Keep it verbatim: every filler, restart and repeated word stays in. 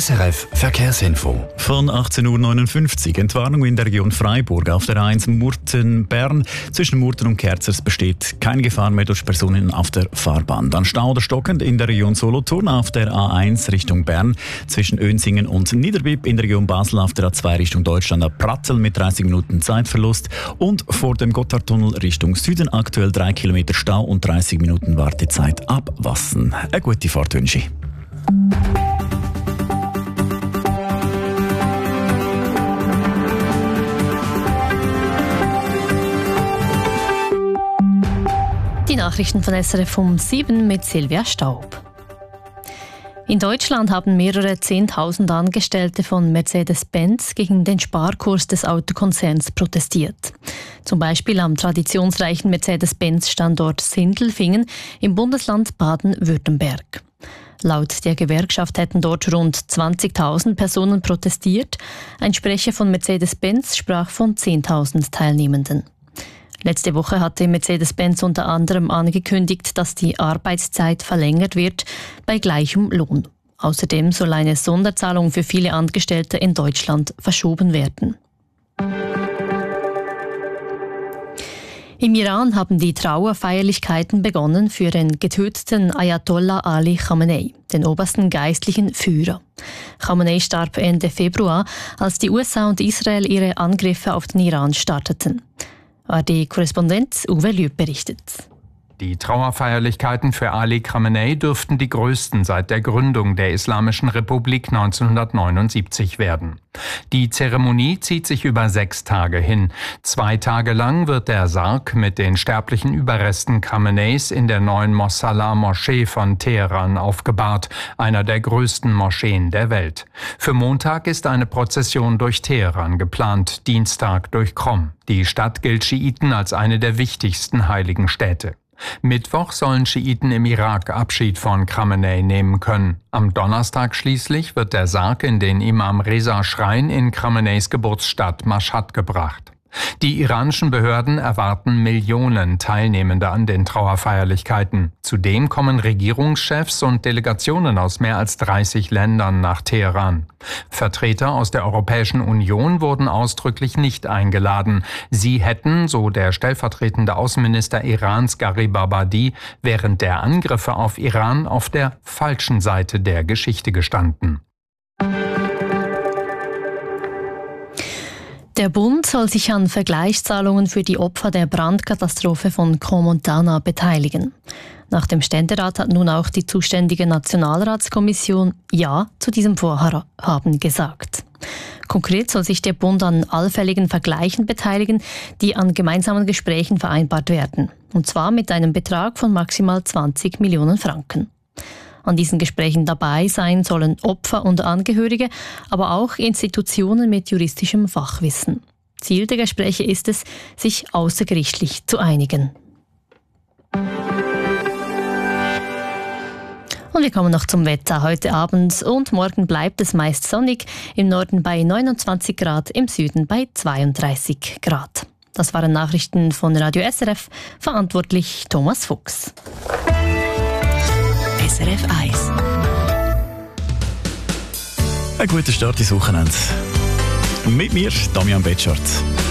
S R F Verkehrsinfo. Von achtzehn Uhr neunundfünfzig. Entwarnung in der Region Freiburg auf der A eins Murten-Bern. Zwischen Murten und Kerzers besteht keine Gefahr mehr durch Personen auf der Fahrbahn. Dann Stau oder stockend in der Region Solothurn auf der A eins Richtung Bern. Zwischen Önsingen und Niederbipp in der Region Basel auf der A zwei Richtung Deutschland ab Pratzel mit dreißig Minuten Zeitverlust. Und vor dem Gotthardtunnel Richtung Süden aktuell drei Kilometer Stau und dreißig Minuten Wartezeit ab Wassen. Eine gute Fahrt wünsche ich. Die Nachrichten von S R F um sieben mit Silvia Staub. In Deutschland haben mehrere Zehntausend Angestellte von Mercedes-Benz gegen den Sparkurs des Autokonzerns protestiert. Zum Beispiel am traditionsreichen Mercedes-Benz-Standort Sindelfingen im Bundesland Baden-Württemberg. Laut der Gewerkschaft hätten dort rund zwanzigtausend Personen protestiert. Ein Sprecher von Mercedes-Benz sprach von zehntausend Teilnehmenden. Letzte Woche hatte Mercedes-Benz unter anderem angekündigt, dass die Arbeitszeit verlängert wird bei gleichem Lohn. Außerdem soll eine Sonderzahlung für viele Angestellte in Deutschland verschoben werden. Im Iran haben die Trauerfeierlichkeiten begonnen für den getöteten Ayatollah Ali Khamenei, den obersten geistlichen Führer. Khamenei starb Ende Februar, als die U S A und Israel ihre Angriffe auf den Iran starteten. A R D-Korrespondent Uwe Lüb berichtet. Die Trauerfeierlichkeiten für Ali Khamenei dürften die größten seit der Gründung der Islamischen Republik neunzehnhundertneunundsiebzig werden. Die Zeremonie zieht sich über sechs Tage hin. Zwei Tage lang wird der Sarg mit den sterblichen Überresten Khameneis in der neuen Mossallah-Moschee von Teheran aufgebahrt, einer der größten Moscheen der Welt. Für Montag ist eine Prozession durch Teheran geplant, Dienstag durch Qom. Die Stadt gilt Schiiten als eine der wichtigsten heiligen Städte. Mittwoch sollen Schiiten im Irak Abschied von Khamenei nehmen können. Am Donnerstag schließlich wird der Sarg in den Imam-Reza-Schrein in Khameneis Geburtsstadt Mashhad gebracht. Die iranischen Behörden erwarten Millionen Teilnehmende an den Trauerfeierlichkeiten. Zudem kommen Regierungschefs und Delegationen aus mehr als dreißig Ländern nach Teheran. Vertreter aus der Europäischen Union wurden ausdrücklich nicht eingeladen. Sie hätten, so der stellvertretende Außenminister Irans Garibabadi, während der Angriffe auf Iran auf der falschen Seite der Geschichte gestanden. Der Bund soll sich an Vergleichszahlungen für die Opfer der Brandkatastrophe von Crans-Montana beteiligen. Nach dem Ständerat hat nun auch die zuständige Nationalratskommission Ja zu diesem Vorhaben gesagt. Konkret soll sich der Bund an allfälligen Vergleichen beteiligen, die an gemeinsamen Gesprächen vereinbart werden. Und zwar mit einem Betrag von maximal zwanzig Millionen Franken. An diesen Gesprächen dabei sein sollen Opfer und Angehörige, aber auch Institutionen mit juristischem Fachwissen. Ziel der Gespräche ist es, sich außergerichtlich zu einigen. Und wir kommen noch zum Wetter. Heute Abend und morgen bleibt es meist sonnig, im Norden bei neunundzwanzig Grad, im Süden bei zweiunddreißig Grad. Das waren Nachrichten von Radio S R F, verantwortlich Thomas Fuchs. S R F eins. Ein guter Start ins Wochenende. Mit mir, Damian Betschart.